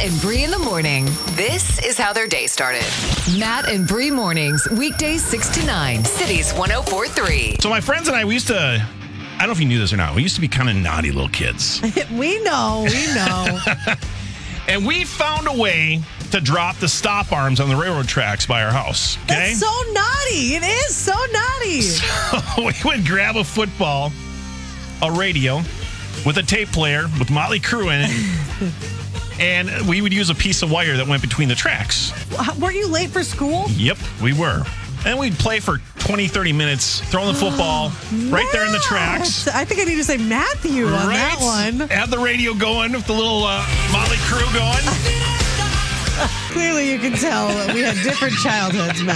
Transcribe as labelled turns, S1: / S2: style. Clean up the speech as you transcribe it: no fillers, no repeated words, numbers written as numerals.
S1: and Bree in the morning. This is how their day started. Matt and Bree mornings, weekdays 6 to 9, Cities 104.3.
S2: So my friends and I, we used to, I don't know if you knew this or not, we used to be kind of naughty little kids.
S3: We know.
S2: And we found a way to drop the stop arms on the railroad tracks by our house. Okay?
S3: That's so naughty. It is so naughty.
S2: So we would grab a football, a radio, with a tape player with Motley Crue in it, and we would use a piece of wire that went between the tracks.
S3: Were you late for school?
S2: Yep, we were. And we'd play for 20, 30 minutes, throwing the football right there in the tracks.
S3: I think I need to say Matthew on that one.
S2: Have the radio going with the little Motley Crue going.
S3: Clearly you can tell that we had different childhoods, Matt.